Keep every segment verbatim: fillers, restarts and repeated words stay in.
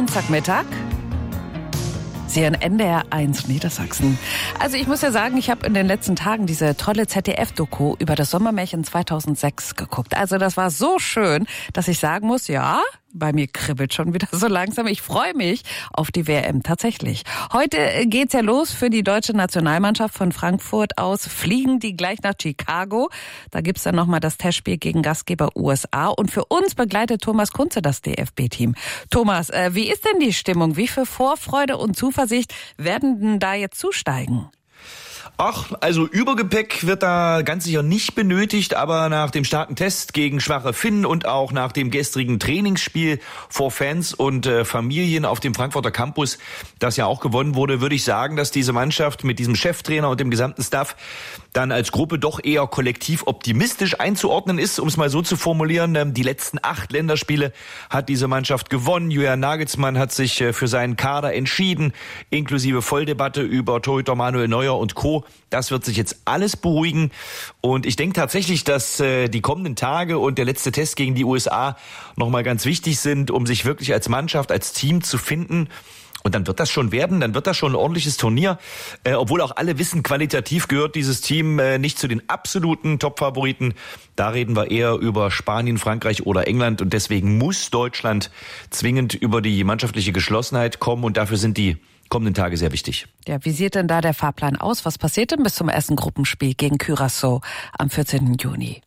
Dienstagmittag. Sie hören N D R eins Niedersachsen. Also ich muss ja sagen, ich habe in den letzten Tagen diese tolle Z D F-Doku über das Sommermärchen zweitausendsechs geguckt. Also das war so schön, dass ich sagen muss, ja, bei mir kribbelt schon wieder so langsam. Ich freue mich auf die W M tatsächlich. Heute geht's ja los für die deutsche Nationalmannschaft. Von Frankfurt aus fliegen die gleich nach Chicago. Da gibt's dann nochmal das Testspiel gegen Gastgeber U S A. Und für uns begleitet Thomas Kunze das D F B-Team. Thomas, äh, wie ist denn die Stimmung? Wie viel Vorfreude und Zuversicht werden denn da jetzt zusteigen? Ach, also Übergepäck wird da ganz sicher nicht benötigt, aber nach dem starken Test gegen schwache Finnen und auch nach dem gestrigen Trainingsspiel vor Fans und äh, Familien auf dem Frankfurter Campus, das ja auch gewonnen wurde, würde ich sagen, dass diese Mannschaft mit diesem Cheftrainer und dem gesamten Staff dann als Gruppe doch eher kollektiv optimistisch einzuordnen ist, um es mal so zu formulieren. Die letzten acht Länderspiele hat diese Mannschaft gewonnen. Julian Nagelsmann hat sich für seinen Kader entschieden, inklusive Volldebatte über Torhüter Manuel Neuer und Co. Das wird sich jetzt alles beruhigen. Und ich denke tatsächlich, dass äh, die kommenden Tage und der letzte Test gegen die U S A nochmal ganz wichtig sind, um sich wirklich als Mannschaft, als Team zu finden. Und dann wird das schon werden, dann wird das schon ein ordentliches Turnier. Äh, obwohl auch alle wissen, qualitativ gehört dieses Team äh, nicht zu den absoluten Top-Favoriten. Da reden wir eher über Spanien, Frankreich oder England. Und deswegen muss Deutschland zwingend über die mannschaftliche Geschlossenheit kommen. Und dafür sind die kommenden Tage sehr wichtig. Ja, wie sieht denn da der Fahrplan aus? Was passiert denn bis zum ersten Gruppenspiel gegen Curaçao am vierzehnten Juni?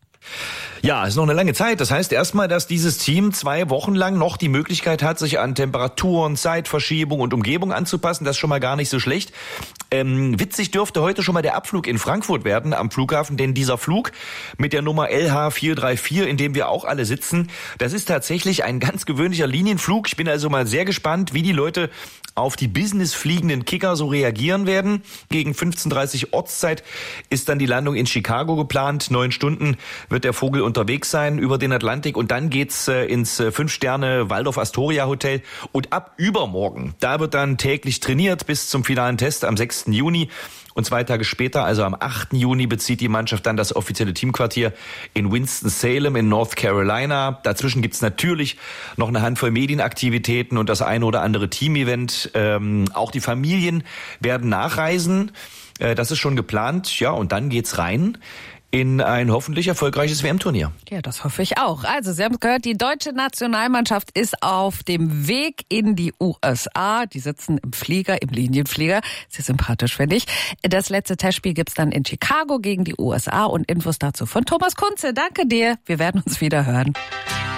Ja, es ist noch eine lange Zeit. Das heißt erstmal, dass dieses Team zwei Wochen lang noch die Möglichkeit hat, sich an Temperaturen, Zeitverschiebung und Umgebung anzupassen. Das ist schon mal gar nicht so schlecht. Ähm, witzig dürfte heute schon mal der Abflug in Frankfurt werden am Flughafen, denn dieser Flug mit der Nummer L H vier drei vier, in dem wir auch alle sitzen, das ist tatsächlich ein ganz gewöhnlicher Linienflug. Ich bin also mal sehr gespannt, wie die Leute auf die businessfliegenden Kicker so reagieren werden. Gegen fünfzehn Uhr dreißig Ortszeit ist dann die Landung in Chicago geplant. Neun Stunden wird der Vogel unterwegs sein über den Atlantik und dann geht's äh, ins äh, Fünf-Sterne Waldorf Astoria Hotel und ab übermorgen, da wird dann täglich trainiert bis zum finalen Test am sechsten Juni. Und zwei Tage später, also am achten Juni, bezieht die Mannschaft dann das offizielle Teamquartier in Winston-Salem in North Carolina. Dazwischen gibt's natürlich noch eine Handvoll Medienaktivitäten und das eine oder andere Team-Event. Ähm, auch die Familien werden nachreisen. Äh, das ist schon geplant. Ja, und dann geht's rein in ein hoffentlich erfolgreiches W M-Turnier. Ja, das hoffe ich auch. Also, Sie haben gehört, die deutsche Nationalmannschaft ist auf dem Weg in die U S A. Die sitzen im Flieger, im Linienflieger. Sehr sympathisch, finde ich. Das letzte Testspiel gibt's dann in Chicago gegen die U S A und Infos dazu von Thomas Kunze. Danke dir. Wir werden uns wieder hören.